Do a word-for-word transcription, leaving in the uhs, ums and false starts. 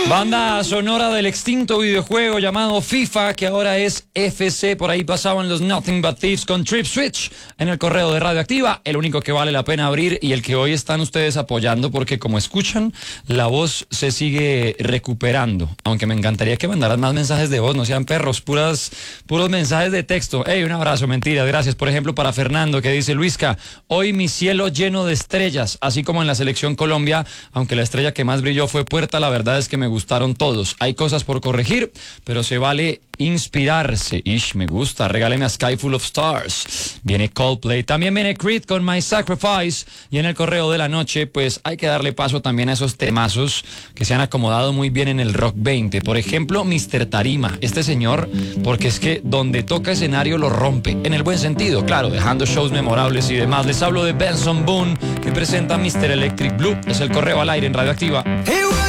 Banda sonora del extinto videojuego llamado FIFA, que ahora es F C. Por ahí pasaban los Nothing But Thieves con Trip Switch en el correo de Radioactiva, el único que vale la pena abrir y el que hoy están ustedes apoyando, porque como escuchan, la voz se sigue recuperando. Aunque me encantaría que mandaran más mensajes de voz, no sean perros, puras, puros mensajes de texto. Hey, un abrazo, mentira, gracias. Por ejemplo, para Fernando, que dice: Luisca, hoy mi cielo lleno de estrellas, así como en la selección Colombia, aunque la estrella que más brilló fue Puerta, la verdad es que me gustaron todos. Hay cosas por corregir, pero se vale inspirarse. Ish, me gusta. Regáleme a Sky Full of Stars. Viene Coldplay. También viene Creed con My Sacrifice. Y en el correo de la noche, pues hay que darle paso también a esos temazos que se han acomodado muy bien en el Rock veinte. Por ejemplo, mister Tarima. Este señor, porque es que donde toca escenario lo rompe. En el buen sentido, claro, dejando shows memorables y demás. Les hablo de Benson Boone, que presenta mister Electric Blue. Es el correo al aire en Radioactiva.